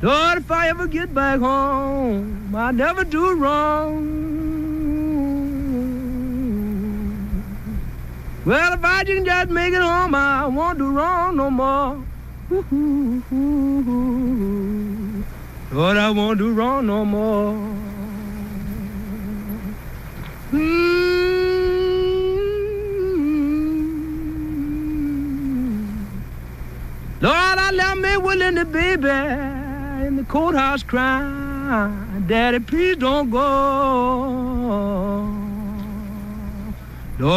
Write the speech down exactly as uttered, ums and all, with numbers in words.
Lord, if I ever get back home, I'll never do wrong. Well, if I can just make it home, I won't do wrong no more. Lord, I won't do wrong no more. Lord, I left me Willie the baby in the courthouse crying, Daddy, please don't go.